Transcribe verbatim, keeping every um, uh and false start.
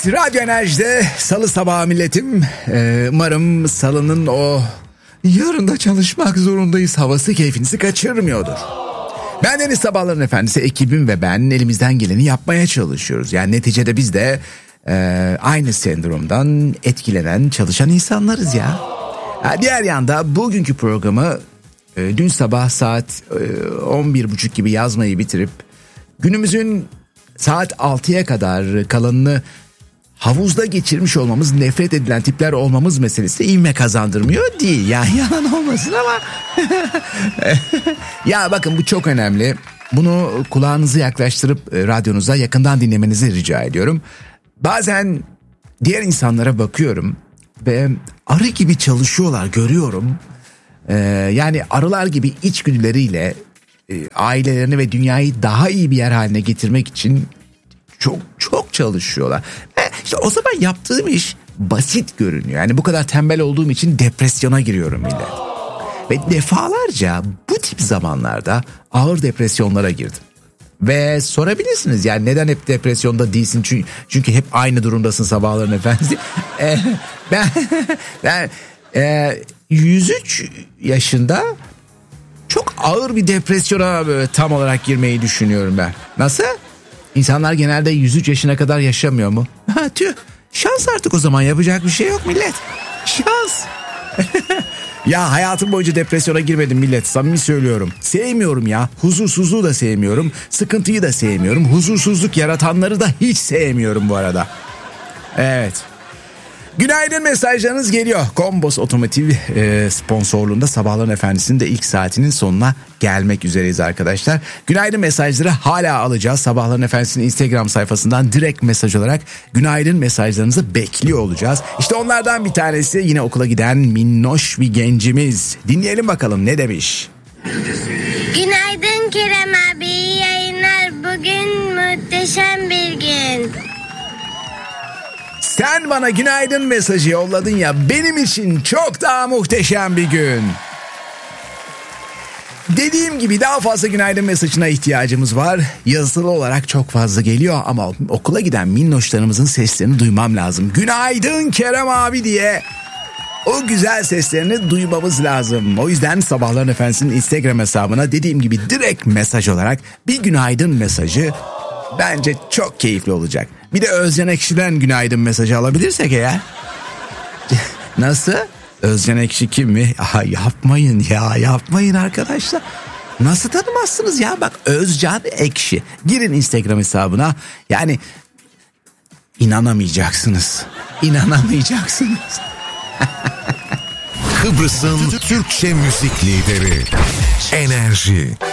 Radyo Enerji'de Salı sabahı milletim. Ee, umarım salının o yarın da çalışmak zorundayız havası keyfinizi kaçırmıyordur. Ben Deniz Sabahların Efendisi, ekibim ve ben elimizden geleni yapmaya çalışıyoruz. Yani neticede biz de e, aynı sendromdan etkilenen, çalışan insanlarız ya. Ha, diğer yanda bugünkü programı e, dün sabah saat e, on bir buçuk gibi yazmayı bitirip günümüzün saat altıya kadar kalanını havuzda geçirmiş olmamız, nefret edilen tipler olmamız meselesi ivme kazandırmıyor değil. Yani yalan olmasın ama. Ya bakın, bu çok önemli. Bunu kulağınızı yaklaştırıp radyonuza yakından dinlemenizi rica ediyorum. Bazen diğer insanlara bakıyorum ve arı gibi çalışıyorlar, görüyorum. Ee, yani arılar gibi içgüdüleriyle e, ailelerini ve dünyayı daha iyi bir yer haline getirmek için çok çok çalışıyorlar. E işte o zaman yaptığım iş basit görünüyor. Yani bu kadar tembel olduğum için depresyona giriyorum millet. Ve defalarca bu tip zamanlarda ağır depresyonlara girdim. Ve sorabilirsiniz, yani neden hep depresyonda değilsin? Çünkü, çünkü hep aynı durumdasın Sabahların Efendisi. E, ben ben e, yüz üç yaşında çok ağır bir depresyona böyle tam olarak girmeyi düşünüyorum ben. Nasıl? İnsanlar genelde yüz üç yaşına kadar yaşamıyor mu? Ha, tüh. Şans artık o zaman, yapacak bir şey yok millet. Şans. Ya hayatım boyunca depresyona girmedim millet, samimi söylüyorum. Sevmiyorum ya. Huzursuzluğu da sevmiyorum. Sıkıntıyı da sevmiyorum. Huzursuzluk yaratanları da hiç sevmiyorum bu arada. Evet. Günaydın mesajlarınız geliyor. Kombos Otomotiv e, sponsorluğunda Sabahların Efendisi'nin de ilk saatinin sonuna gelmek üzereyiz arkadaşlar. Günaydın mesajları hala alacağız. Sabahların Efendisi'nin Instagram sayfasından direkt mesaj olarak günaydın mesajlarınızı bekliyor olacağız. İşte onlardan bir tanesi yine okula giden minnoş bir gencimiz. Dinleyelim bakalım ne demiş. Günaydın Kerem abi, iyi yayınlar. Bugün muhteşem bir gün. Sen bana günaydın mesajı yolladın ya, benim için çok daha muhteşem bir gün. Dediğim gibi daha fazla günaydın mesajına ihtiyacımız var. Yazılı olarak çok fazla geliyor ama okula giden minnoşlarımızın seslerini duymam lazım. Günaydın Kerem abi diye o güzel seslerini duymamız lazım. O yüzden Sabahların Efendisi'nin Instagram hesabına dediğim gibi direkt mesaj olarak bir günaydın mesajı bence çok keyifli olacak. Bir de Özcan Ekşi'den günaydın mesajı alabilirsek eğer. Nasıl? Özcan Ekşi kim mi? Aha, yapmayın ya, yapmayın arkadaşlar. Nasıl tanımazsınız ya? Bak, Özcan Ekşi. Girin Instagram hesabına. Yani inanamayacaksınız. İnanamayacaksınız. Kıbrıs'ın Türkçe müzik lideri Enerji.